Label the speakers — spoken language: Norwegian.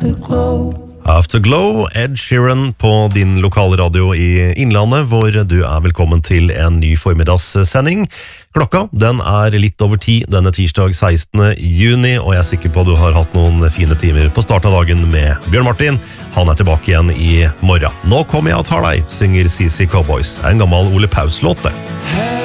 Speaker 1: Afterglow, Ed Sheeran på din lokalradio i Innlandet, hvor du er velkommen til en ny formiddagssending. Klokka, den er litt over 10 denne tirsdag 16. juni, og jeg er sikker på at du har hatt noen fine timer på start av dagen med Bjørn Martin. Han er tilbake igjen i morgen. Nå kommer jeg og tar deg, synger CC Cowboys. En gammel Ole Paus-låt det.